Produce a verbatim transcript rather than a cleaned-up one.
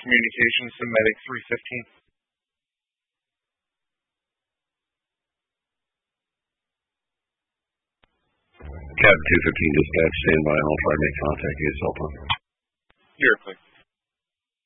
Communications to Medic three fifteen. Cap two fifteen dispatch, stand by. I'll try to make contact. Get cell phone. You're clear.